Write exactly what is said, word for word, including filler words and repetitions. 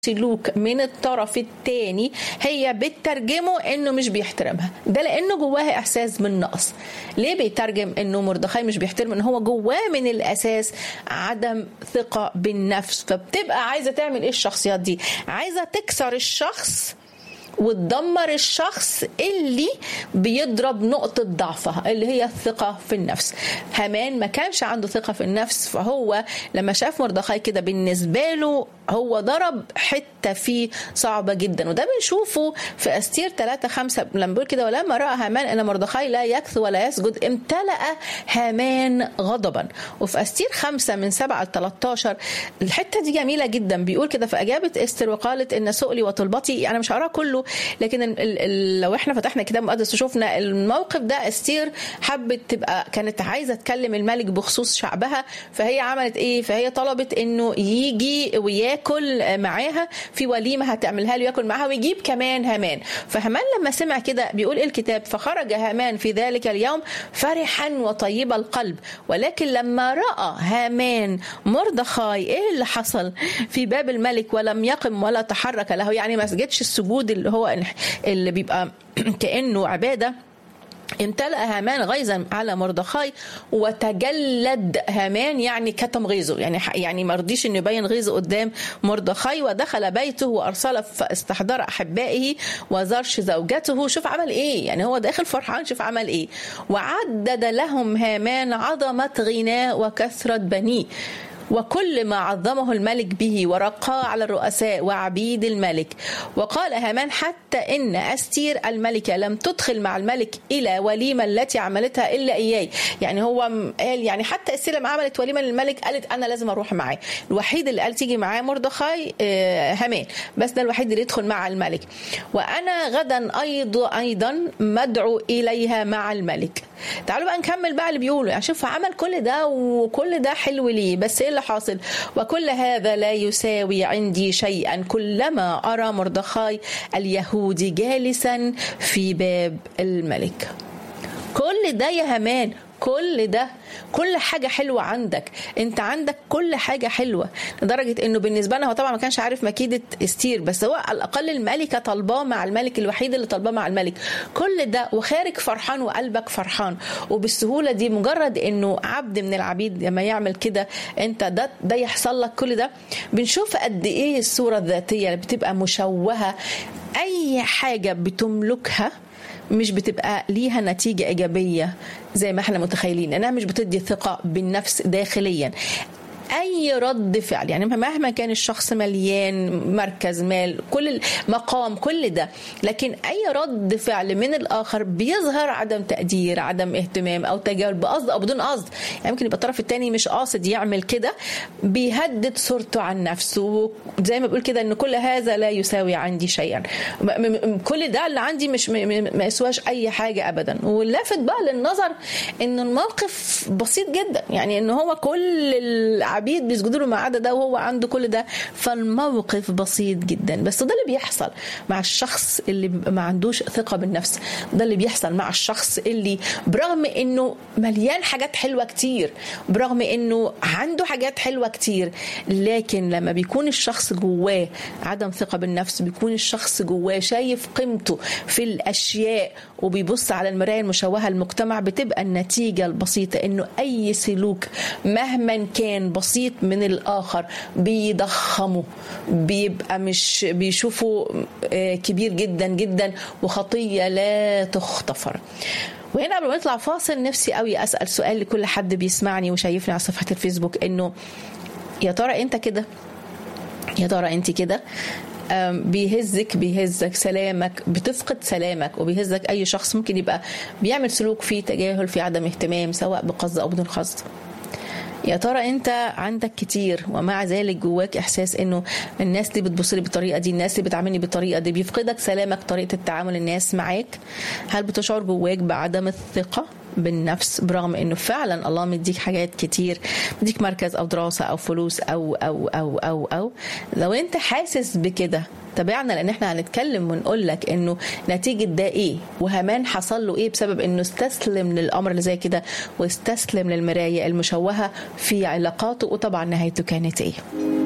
سلوك من الطرف الثاني هي بتترجمه انه مش بيحترمها، ده لانه جواه احساس من نقص. ليه بيترجم انه مردخاي مش بيحترم؟ ان هو جواه من الاساس عدم ثقة بالنفس، فبتبقى عايزة تعمل ايه الشخصيات دي؟ عايزة تكسر الشخص وتدمر الشخص اللي بيضرب نقطة ضعفها اللي هي الثقة في النفس. هامان ما كانش عنده ثقة في النفس، فهو لما شاف مردخاي كده بالنسبة له هو ضرب حتة فيه صعبة جدا. وده بنشوفه في أستير ثلاثة خمسة لما بيقول كده: ولما رأى هامان أن مردخاي لا يكث ولا يسجد امتلأ هامان غضبا. وفي أستير خمسة من سبعة ل ثلاثة عشر الحتة دي جميلة جدا، بيقول كده: فأجابت استر وقالت إن سؤلي وطلبتي، يعني مش هقراه كله لكن ال ال لو احنا فتحنا كتاب مقدس وشوفنا الموقف ده، استير حبت تبقى كانت عايزة تكلم الملك بخصوص شعبها، فهي عملت ايه؟ فهي طلبت انه يجي وياكل معاها في وليمة هتعملها له ياكل معاها ويجيب كمان هامان. فهامان لما سمع كده بيقول الكتاب: فخرج هامان في ذلك اليوم فرحا وطيب القلب، ولكن لما رأى هامان مردخاي ايه اللي حصل في باب الملك ولم يقم ولا تحرك له، يعني ما سجدش السجود اللي هو اللي بيبقى كأنه عبادة، امتلأ هامان غيظا على مردخاي وتجلد هامان، يعني كتم غيظه، يعني يعني ما رضيش انه يبين غيظه قدام مردخاي، ودخل بيته وارسل فاستحضر احبائه وزرش زوجته. شوف عمل ايه، يعني هو داخل فرحان، شوف عمل ايه: وعدد لهم هامان عظمة غناه وكثرة بنيه وكل ما عظمه الملك به ورقاه على الرؤساء وعبيد الملك. وقال هامان: حتى إن أستير الملكة لم تدخل مع الملك إلى وليمة التي عملتها إلا إياي. يعني هو قال يعني حتى أستير لما عملت وليمة للملك قالت أنا لازم أروح معاه. الوحيد اللي قال تيجي معاه مردخاي هامان، بس ده الوحيد اللي يدخل مع الملك. وأنا غدا أيضا أيضا مدعو إليها مع الملك. تعالوا بقى نكمل بقى اللي بيقوله. يعني شوف عمل كل ده وكل ده حلو ليه، بس ايه اللي حاصل؟ وكل هذا لا يساوي عندي شيئا كلما أرى مردخاي اليهودي جالسا في باب الملك. كل ده يا هامان، كل ده، كل حاجة حلوة عندك، انت عندك كل حاجة حلوة، لدرجة انه بالنسبة لنا هو طبعا ما كانش عارف مكيدة استير، بس هو على الأقل الملكة طلباه مع الملك، الوحيد اللي طلباه مع الملك. كل ده وخارج فرحان وقلبك فرحان، وبالسهولة دي مجرد انه عبد من العبيد لما يعمل كده انت ده ده يحصل لك كل ده. بنشوف قد ايه الصورة الذاتية اللي بتبقى مشوهة، اي حاجة بتملكها مش بتبقى ليها نتيجة إيجابية زي ما احنا متخيلين، انها مش بتدي ثقة بالنفس داخليا. اي رد فعل، يعني مهما كان الشخص مليان مركز مال كل مقام كل ده، لكن اي رد فعل من الاخر بيظهر عدم تقدير، عدم اهتمام او تجاهل بقصد او بدون قصد. يعني ممكن يبقى الطرف الثاني مش قاصد يعمل كده، بيهدد صورته عن نفسه، زي ما بقول كده ان كل هذا لا يساوي عندي شيئا، كل ده اللي عندي مش ما يسواش اي حاجه ابدا. واللافت بقى للنظر ان الموقف بسيط جدا، يعني ان هو كل عبيد بيسجدوا له ما عدا ده وهو عنده كل ده، فالموقف بسيط جدا. بس ده اللي بيحصل مع الشخص اللي ما عندوش ثقة بالنفس، ده اللي بيحصل مع الشخص اللي برغم انه مليان حاجات حلوة كتير، برغم انه عنده حاجات حلوة كتير، لكن لما بيكون الشخص جواه عدم ثقة بالنفس، بيكون الشخص جواه شايف قيمته في الاشياء وبيبص على المراية المشوهة المجتمع، بتبقى النتيجة البسيطة انه اي سلوك مهما كان بسيط من الآخر بيضخمه، بيبقى مش بيشوفه كبير جدا جدا وخطية لا تغتفر. وهنا قبل ما نطلع فاصل نفسي قوي أسأل سؤال لكل حد بيسمعني وشايفني على صفحة الفيسبوك، إنه يا ترى أنت كده؟ يا ترى أنت كده؟ بيهزك بيهزك سلامك، بتفقد سلامك وبيهزك أي شخص ممكن يبقى بيعمل سلوك فيه تجاهل، في عدم اهتمام، سواء بقصد أو بدون قصد. يا ترى انت عندك كتير ومع ذلك جواك احساس انه الناس دي بتبص لي بالطريقه دي، الناس اللي بتعاملني بالطريقه دي، بيفقدك سلامك طريقه التعامل الناس معاك؟ هل بتشعر جواك بعدم الثقه بالنفس برغم انه فعلا الله مديك حاجات كتير، مديك مركز او دراسه او فلوس او او او او او لو انت حاسس بكده تابعنا، لان احنا هنتكلم ونقول لك انه نتيجه ده ايه، وهامان حصل له ايه بسبب انه استسلم للامر اللي زي كده واستسلم للمرايه المشوهه في علاقاته، وطبعا نهايته كانت ايه.